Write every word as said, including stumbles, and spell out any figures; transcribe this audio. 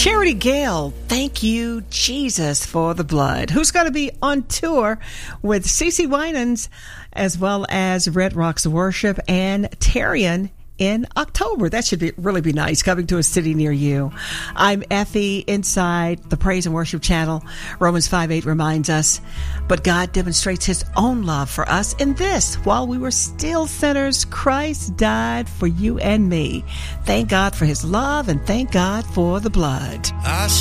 Charity Gale, thank you, Jesus, for the blood. Who's going to be on tour with CeCe Winans as well as Red Rocks Worship and Tarian in October. That should be really be nice, coming to a city near you. I'm Effie inside the Praise and Worship channel. Romans five eight reminds us, but God demonstrates his own love for us in this: while we were still sinners, Christ died for you and me. Thank God for his love and thank God for the blood. I